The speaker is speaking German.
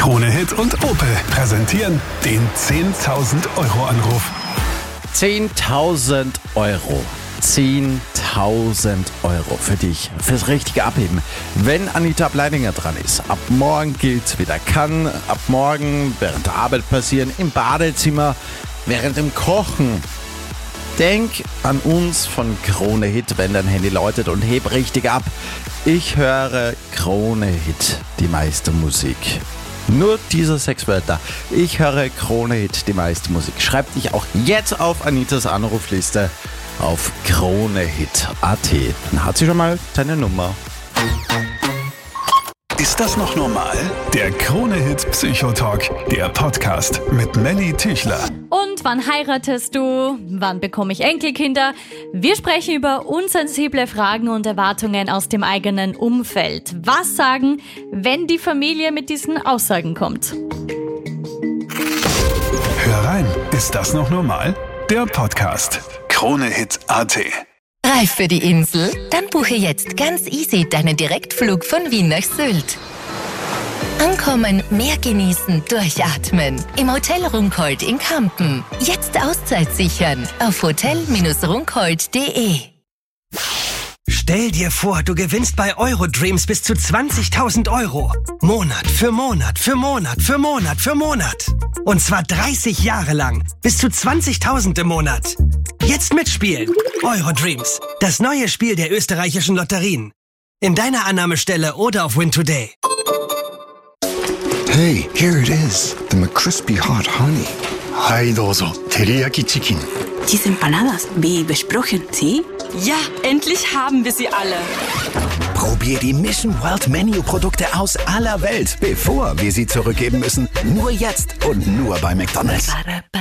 Krone Hit und Opel präsentieren den 10.000 Euro Anruf. 10.000 Euro. 10.000 Euro für dich, fürs richtige Abheben. Wenn Anita Bleininger dran ist, ab morgen gilt wieder, kann ab morgen während der Arbeit passieren, im Badezimmer, während dem Kochen. Denk an uns von Krone Hit, wenn dein Handy läutet, und heb richtig ab. Ich höre Krone Hit, die meiste Musik. Nur diese 6 Wörter. Ich höre Krone Hit, die meiste Musik. Schreib dich auch jetzt auf Anitas Anrufliste auf kronehit.at. Dann hat sie schon mal deine Nummer. Ist das noch normal? Der Krone Hit Psychotalk, der Podcast mit Melly Tüchler. Und wann heiratest du? Wann bekomme ich Enkelkinder? Wir sprechen über unsensible Fragen und Erwartungen aus dem eigenen Umfeld. Was sagen, wenn die Familie mit diesen Aussagen kommt? Hör rein, ist das noch normal? Der Podcast. Kronehit.at. Reif für die Insel? Dann buche jetzt ganz easy deinen Direktflug von Wien nach Sylt. Ankommen, mehr genießen, durchatmen. Im Hotel Runcold in Kampen. Jetzt Auszeit sichern auf hotel-runcold.de. Stell dir vor, du gewinnst bei Eurodreams bis zu 20.000 Euro. Monat für Monat für Monat für Monat für Monat. Und zwar 30 Jahre lang. Bis zu 20.000 im Monat. Jetzt mitspielen. Eurodreams. Das neue Spiel der österreichischen Lotterien. In deiner Annahmestelle oder auf Win Today. Hey, here it is. The McCrispy Hot Honey. Hi, dozo. Teriyaki Chicken. Diese Empanadas, wie besprochen, ¿sí? Ja, endlich haben wir sie alle. Probier die Mission World Menu-Produkte aus aller Welt, bevor wir sie zurückgeben müssen. Nur jetzt und nur bei McDonald's.